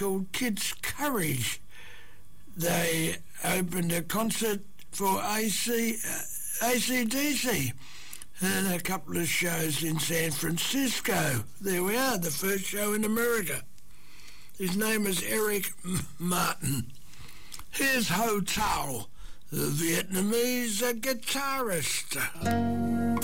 called Kids Courage. They opened a concert for AC/DC and a couple of shows in San Francisco. There we are, the first show in America. His name is Eric Martin. Here's Ho Tao, the Vietnamese guitarist.